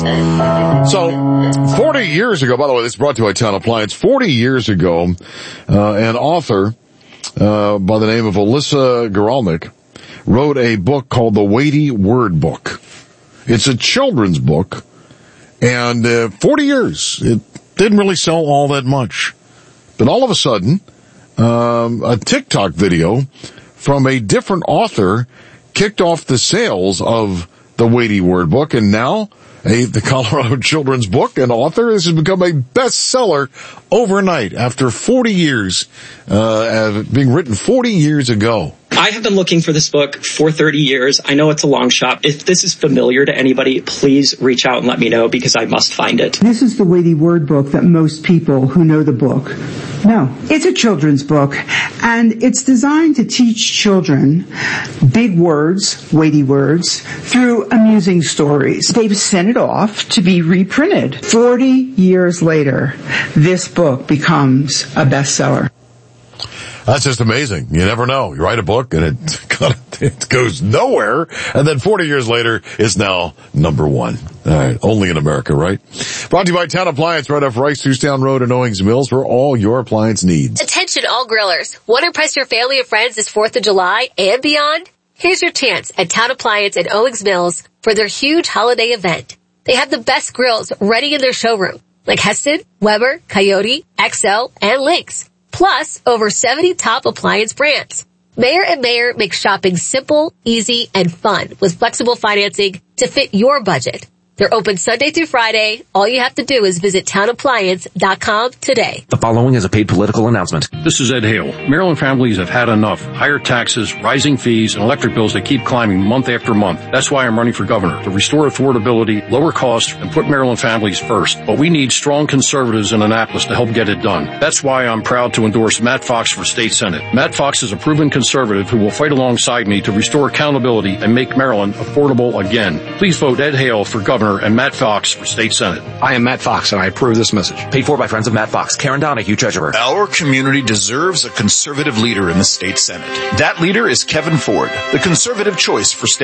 So, 40 years ago, by the way, this is brought to you by Town Appliance. 40 years ago, an author by the name of Alyssa Guralnick wrote a book called The Weighty Word Book. It's a children's book, and 40 years, it didn't really sell all that much. But all of a sudden, a TikTok video from a different author kicked off the sales of The Weighty Word Book, and now the Colorado children's book and author has become a bestseller overnight after 40 years, being written 40 years ago. I have been looking for this book for 30 years. I know it's a long shot. If this is familiar to anybody, please reach out and let me know because I must find it. This is the Weighty Word Book that most people who know the book know. It's a children's book, and it's designed to teach children big words, weighty words, through amusing stories. They've sent it off to be reprinted. 40 years later, this book becomes a bestseller. That's just amazing. You never know. You write a book and it goes nowhere, and then 40 years later, it's now number one. All right, only in America, right? Brought to you by Town Appliance, right off Rice, Tustown Road in Owings Mills for all your appliance needs. Attention all grillers. Want to impress your family and friends this 4th of July and beyond? Here's your chance at Town Appliance in Owings Mills for their huge holiday event. They have the best grills ready in their showroom, like Heston, Weber, Coyote, XL, and Lynx. Plus, over 70 top appliance brands. Mayer & Mayer makes shopping simple, easy, and fun with flexible financing to fit your budget. They're open Sunday through Friday. All you have to do is visit townappliance.com today. The following is a paid political announcement. This is Ed Hale. Maryland families have had enough. Higher taxes, rising fees, and electric bills that keep climbing month after month. That's why I'm running for governor, to restore affordability, lower costs, and put Maryland families first. But we need strong conservatives in Annapolis to help get it done. That's why I'm proud to endorse Matt Fox for state senate. Matt Fox is a proven conservative who will fight alongside me to restore accountability and make Maryland affordable again. Please vote Ed Hale for governor and Matt Fox for state senate. I am Matt Fox, and I approve this message. Paid for by friends of Matt Fox. Karen Donahue, treasurer. Our community deserves a conservative leader in the state senate. That leader is Kevin Ford, the conservative choice for state